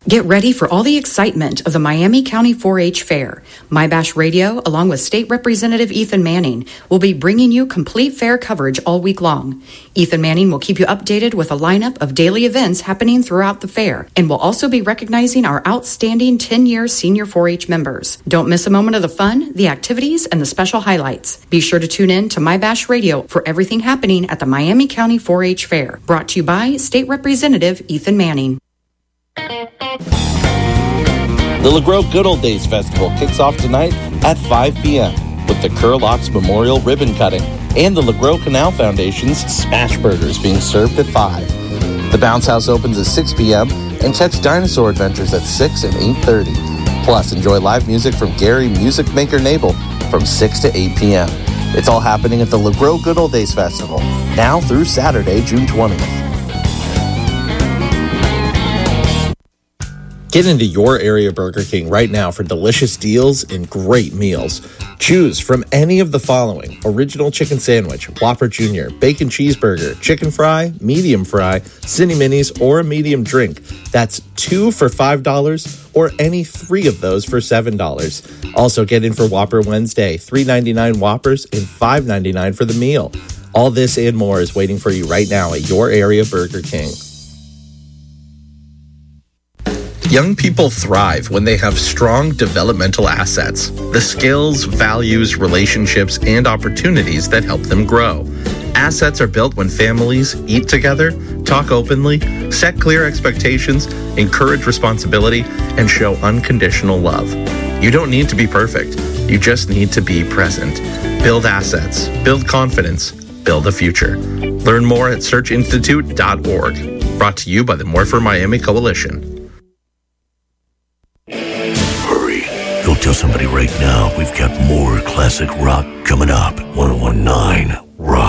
Get ready for all the excitement of the Miami County 4-H Fair. MyBash Radio, along with State Representative Ethan Manning, will be bringing you complete fair coverage all week long. Ethan Manning will keep you updated with a lineup of daily events happening throughout the fair, and will also be recognizing our outstanding 10-year senior 4-H members. Don't miss a moment of the fun, the activities, and the special highlights. Be sure to tune in to MyBash Radio for everything happening at the Miami County 4-H Fair. Brought to you by State Representative Ethan Manning. The LeGros Good Old Days Festival kicks off tonight at 5 p.m. with the Curlocks Memorial Ribbon Cutting and the LeGros Canal Foundation's Smash Burgers being served at 5. The Bounce House opens at 6 p.m. and catch Dinosaur Adventures at 6 and 8:30. Plus, enjoy live music from Gary Music Maker Nabel from 6 to 8 p.m. It's all happening at the LeGros Good Old Days Festival, now through Saturday, June 20th. Get into your area Burger King right now for delicious deals and great meals. Choose from any of the following: original chicken sandwich, Whopper Jr., bacon cheeseburger, chicken fry, medium fry, Cine Minis, or a medium drink. That's 2 for $5 or any 3 of those for $7. Also get in for Whopper Wednesday, $3.99 Whoppers and $5.99 for the meal. All this and more is waiting for you right now at your area Burger King. Young people thrive when they have strong developmental assets, the skills, values, relationships, and opportunities that help them grow. Assets are built when families eat together, talk openly, set clear expectations, encourage responsibility, and show unconditional love. You don't need to be perfect. You just need to be present. Build assets, build confidence, build a future. Learn more at searchinstitute.org. Brought to you by the More for Miami Coalition. Go tell somebody right now we've got more classic rock coming up. 101.9 Rock.